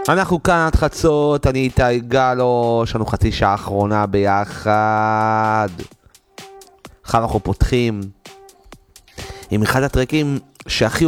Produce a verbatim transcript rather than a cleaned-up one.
אנחנו כאן עד חצות, אני איתי גלו, יש לנו חצי שעה אחרונה ביחד. עכשיו אנחנו פותחים עם אחד הטרקים שהכי